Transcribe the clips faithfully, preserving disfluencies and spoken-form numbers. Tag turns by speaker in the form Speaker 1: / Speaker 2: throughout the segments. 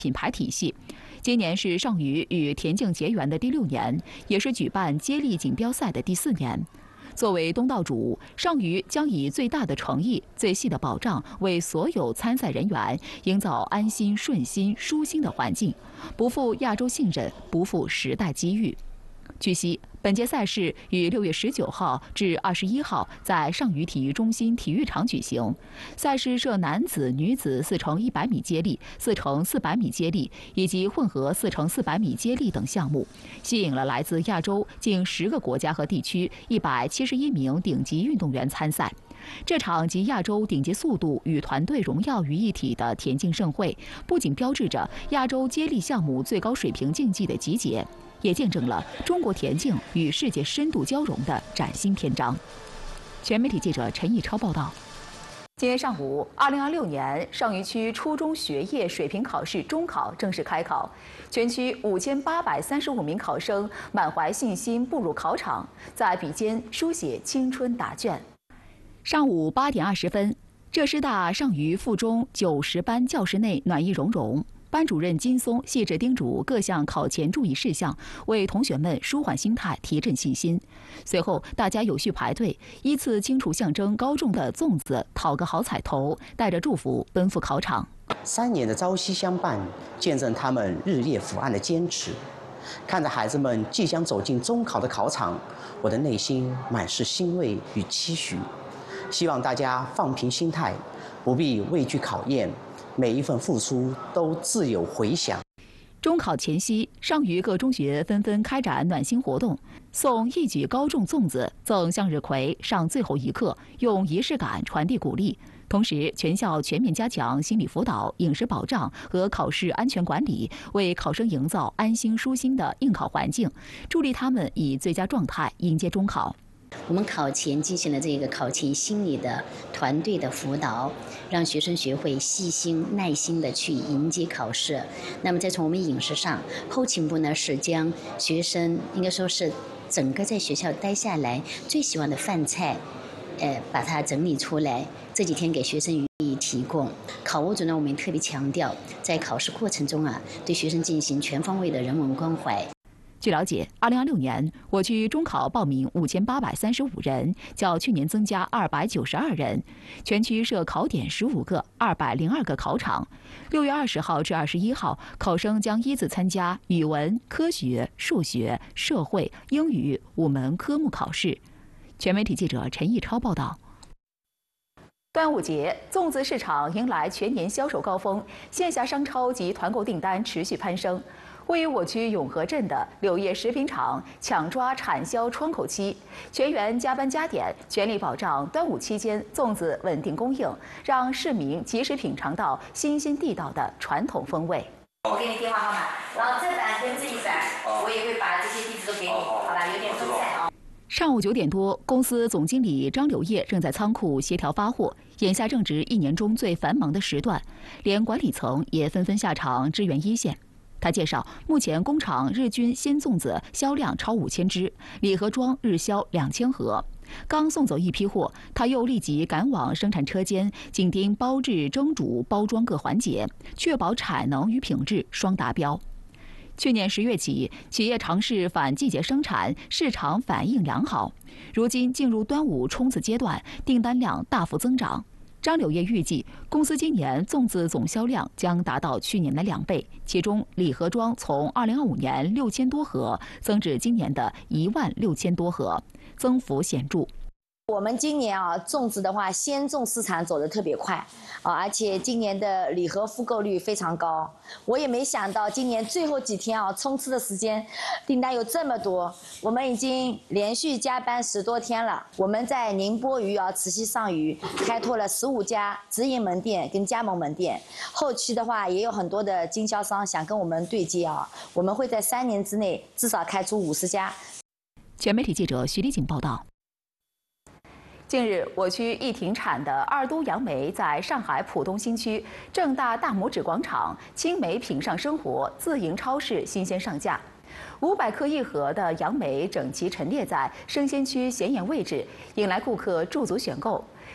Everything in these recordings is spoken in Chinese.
Speaker 1: 品牌体系。今年是上虞与田径结缘的第六年，也是举办接力锦标赛的第四年。作为东道主，上虞将以最大的诚意、最细的保障，为所有参赛人员营造安心、顺心、舒心的环境，不负亚洲信任，不负时代机遇。据悉，本届赛事于六月十九号至二十一号在上虞体育中心体育场举行。赛事设男子、女子四乘一百米接力、四乘四百米接力以及混合四乘四百米接力等项目，吸引了来自亚洲近十个国家和地区一百七十一名顶级运动员参赛。这场集亚洲顶级速度与团队荣耀于一体的田径盛会，不仅标志着亚洲接力项目最高水平竞技的集结，也见证了中国田径与世界深度交融的崭新篇章。全媒体记者陈毅超报道。今天上午，二零二六年上虞区初中学业水平考试中考正式开考，全区五千八百三十五名考生满怀信心步入考场，在笔尖书写青春答卷。上午八点二十分，浙师大上虞附中九十班教室内暖意融融。班主任金松细致叮嘱各项考前注意事项，为同学们舒缓心态、提振信心。随后，大家有序排队，依次清除象征高中的粽子，讨个好彩头，带着祝福奔赴考场。
Speaker 2: 三年的朝夕相伴，见证他们日夜伏案的坚持。看着孩子们即将走进中考的考场，我的内心满是欣慰与期许。希望大家放平心态，不必畏惧考验。每一份付出都自有回响。
Speaker 1: 中考前夕，上虞各中学纷纷开展暖心活动，送一举高中粽子，赠向日葵，上最后一课，用仪式感传递鼓励。同时，全校全面加强心理辅导、饮食保障和考试安全管理，为考生营造安心舒心的应考环境，助力他们以最佳状态迎接中考。
Speaker 3: 我们考前进行了这个考前心理的团队的辅导，让学生学会细心耐心的去迎接考试。那么再从我们饮食上，后勤部呢是将学生应该说是整个在学校待下来最喜欢的饭菜，呃，把它整理出来，这几天给学生予以提供。考务组呢，我们特别强调，在考试过程中啊，对学生进行全方位的人文关怀。
Speaker 1: 据了解，二零二六年我区中考报名五千八百三十五人，较去年增加二百九十二人。全区设考点十五个，二百零二个考场。六月二十号至二十一号，考生将依次参加语文、科学、数学、社会、英语五门科目考试。全媒体记者陈毅超报道。端午节，粽子市场迎来全年销售高峰，线下商超及团购订单持续攀升。位于我区永和镇的柳叶食品厂抢抓产销窗口期，全员加班加点，全力保障端午期间粽子稳定供应，让市民及时品尝到新鲜地道的传统风味。
Speaker 4: 我给你电话号码，然后这版跟这一版，我也会把这些地址都给你，好吧？有点分散啊。
Speaker 1: 上午九点多，公司总经理张柳叶正在仓库协调发货，眼下正值一年中最繁忙的时段，连管理层也纷纷下场支援一线。他介绍，目前工厂日均鲜粽子销量超五千只，礼盒装日销两千盒。刚送走一批货，他又立即赶往生产车间，紧盯包制、蒸煮、包装各环节，确保产能与品质双达标。去年十月起，企业尝试反季节生产，市场反应良好。如今进入端午冲刺阶段，订单量大幅增长。张柳叶预计，公司今年粽子总销量将达到去年的两倍，其中礼盒装从二零二五年六千多盒增至今年的一万六千多盒，增幅显著。
Speaker 5: 我们今年啊，粽子的话，鲜粽市场走得特别快啊，而且今年的礼盒复购率非常高。我也没想到今年最后几天啊，冲刺的时间订单有这么多。我们已经连续加班十多天了。我们在宁波鱼啊、慈溪上虞开拓了十五家直营门店跟加盟门店。后期的话，也有很多的经销商想跟我们对接啊，我们会在三年之内至少开出五十家。
Speaker 1: 全媒体记者徐丽景报道。近日，我区一停产的二都杨梅在上海浦东新区正大大拇指广场青梅品上生活自营超市新鲜上架。五百克一盒的杨梅整齐陈列在生鲜区显眼位置，引来顾客驻足选购。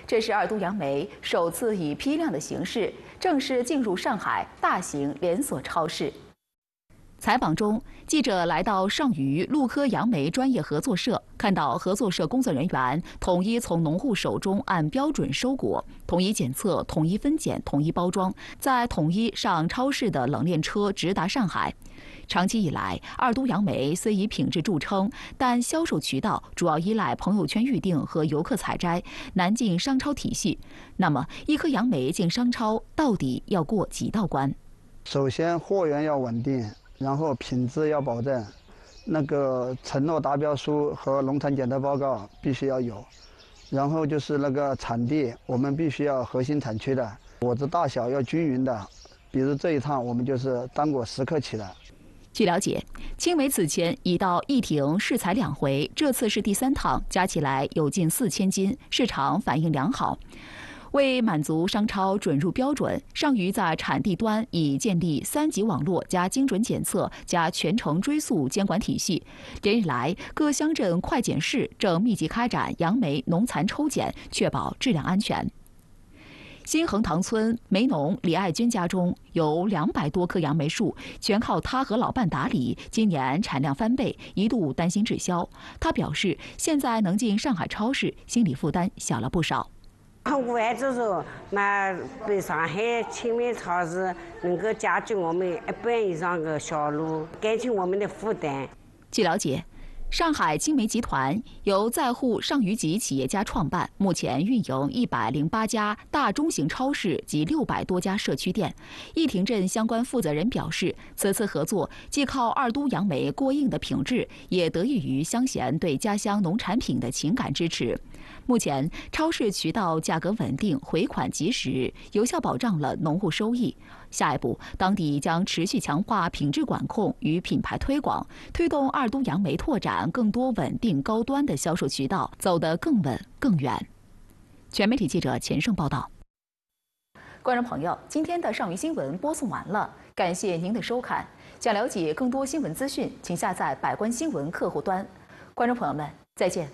Speaker 1: 这是二都杨梅首次以批量的形式正式进入上海大型连锁超市。采访中，记者来到上虞陆科杨梅专业合作社，看到合作社工作人员统一从农户手中按标准收果，统一检测、统一分拣、统一包装，再统一上超市的冷链车直达上海。长期以来，二都杨梅虽以品质著称，但销售渠道主要依赖朋友圈预订和游客采摘，难进商超体系。那么，一颗杨梅进商超到底要过几道关？
Speaker 6: 首先，货源要稳定。然后品质要保证，那个承诺达标书和农产检测报告必须要有，然后就是那个产地，我们必须要核心产区的，果子大小要均匀的，比如这一趟我们就是单果十克起的。
Speaker 1: 据了解，青梅此前已到义亭试采两回，这次是第三趟，加起来有近四千斤，市场反应良好。为满足商超准入标准，上虞在产地端已建立三级网络加精准检测加全程追溯监管体系。连日来，各乡镇快检室正密集开展杨梅农残抽检，确保质量安全。新横塘村梅农李爱军家中有两百多棵杨梅树，全靠他和老伴打理，今年产量翻倍，一度担心滞销。他表示，现在能进上海超市，心理负担小了不少。
Speaker 7: 我还就是说，那被上海青梅超市能够解决我们一半以上的销路，减轻我们的负担。
Speaker 1: 据了解，上海青梅集团由在沪上虞籍企业家创办，目前运营一百零八家大中型超市及六百多家社区店。义亭镇相关负责人表示，此次合作既靠二都杨梅过硬的品质，也得益于乡贤对家乡农产品的情感支持。目前，超市渠道价格稳定，回款及时，有效保障了农户收益。下一步，当地将持续强化品质管控与品牌推广，推动二都杨梅拓展更多稳定高端的销售渠道，走得更稳更远。全媒体记者钱胜报道。观众朋友，今天的上虞新闻播送完了，感谢您的收看。想了解更多新闻资讯，请下载百官新闻客户端。观众朋友们，再见。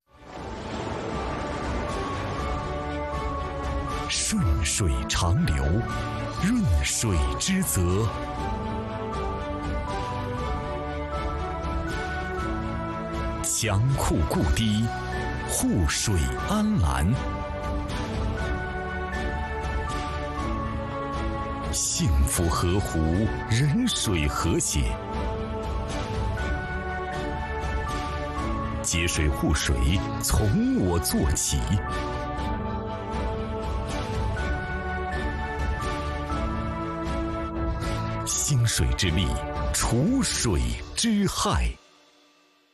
Speaker 8: 顺水长流，润水之泽。强库固堤，护水安澜。幸福河湖，人水和谐。节水护水，从我做起。兴水之利，除水之害。